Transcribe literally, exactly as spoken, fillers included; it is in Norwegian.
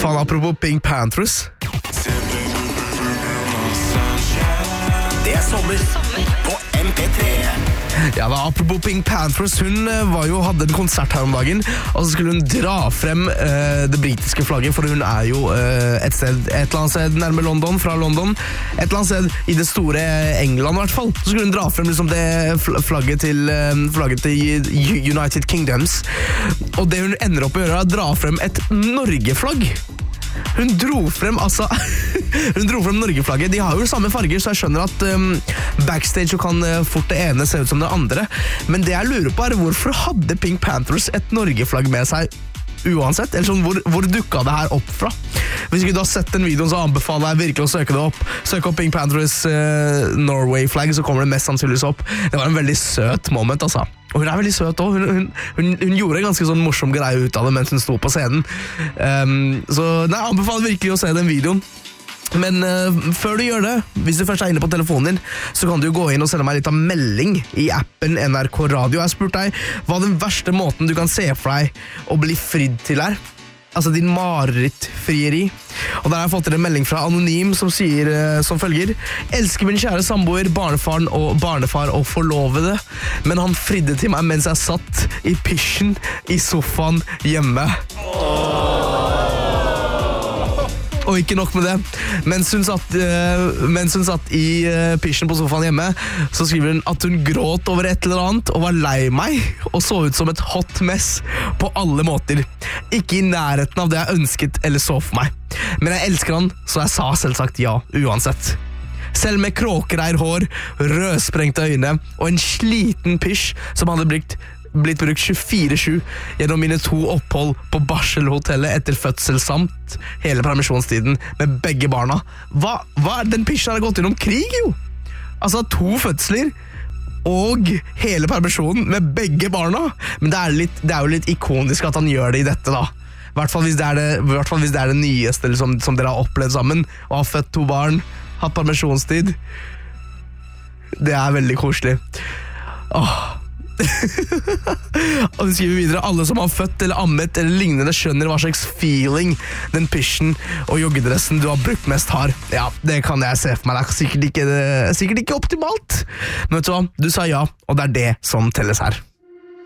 Faen, apropos Pink Panthers. Det er sommer på M P tre. Ja, da, apropos Pink Panthers, hun var jo, hadde en konsert her om dagen, og så skulle hun dra frem uh, det britiske flagget, for hun er jo uh, et sted, et eller annet sted nærme London, fra London, et eller annet sted i det store England i hvert fall. Så skulle hun dra frem liksom det flagget til, uh, flagget til United Kingdoms, og det hun ender opp å gjøre er å dra frem et Norge-flagg. Hun dro frem, altså Hun dro frem Norge-flagget. De har jo samme farger, så jeg skjønner at um, backstage kan uh, fort det ene se ut som det andre. Men det jeg lurer på er, hvorfor hadde Pink Panthers et Norge-flagg med seg uansett? Eller sånn, hvor, hvor dukket det her opp fra? Hvis ikke du har sett den videoen, så anbefaler jeg virkelig å søke det opp. Søk opp Pink Panthers uh, Norway-flagg, så kommer det mest sannsynligvis opp. Det var en veldig søt moment, altså. Og hun er veldig søt også. Hun, hun, hun, hun gjorde en ganske sånn morsom greie ut av det mens hun sto på scenen. Um, så nei, jeg anbefaler virkelig å se den videoen. Men uh, før du gjør det, hvis du først er inne på telefonen din, så kan du jo gå inn og sende meg litt av melding i appen N R K Radio. Jeg har spurt deg, hva er den verste måten du kan se for deg å bli fridd til her? Altså din marerittfrieri. Og der har jeg fått en melding fra Anonym som sier uh, som følger: elsker min kjære samboer, barnefaren og barnefar og forlovede, men han fridde til meg mens jeg satt i pysjen i sofaen hjemme. Og ikke nok med det, mens hun satt, uh, mens hun satt i uh, pysjen på sofaen hjemme, så skriver hun at hun gråt over et eller annet og var lei meg og så ut som et hot mess på alle måter. Ikke i nærheten av det jeg ønsket eller så for meg. Men jeg elsker han, så jeg sa selvsagt ja uansett. Selv med kråkereir hår, rødsprengte øyne og en sliten pysj som hadde blitt blitt brukt tjuefire sju gjennom mine to opphold på barselhotellet etter fødsel samt hele permisjonstiden med begge barna. Hva, hva er den pysjen har gått gjennom krig, jo? Altså to fødsler og hele permisjonen med begge barna. Men det er, litt, det er jo litt ikonisk at han gjør det i dette da. I hvert fall hvis det er det, i hvert fall hvis det, er det nyeste som, som dere har opplevd sammen, og har født to barn, hatt permisjonstid. Det er veldig koselig. Åh. Og hun skriver videre: alle som har født eller ammet eller lignende skjønner hva slags feeling den pysjen og joggedressen du har brukt mest har. Ja, det kan jeg se for meg. Det er sikkert ikke, det er sikkert ikke optimalt, men vet du hva, du sa ja, og det er det som telles her.